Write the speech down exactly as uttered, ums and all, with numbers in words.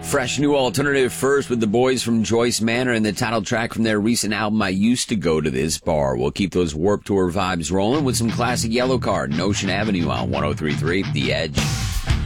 Fresh new alternative first with the boys from Joyce Manor and the title track from their recent album, I Used to Go to This Bar. We'll keep those Warped Tour vibes rolling with some classic Yellow Card and Ocean Avenue on one oh three point three The Edge.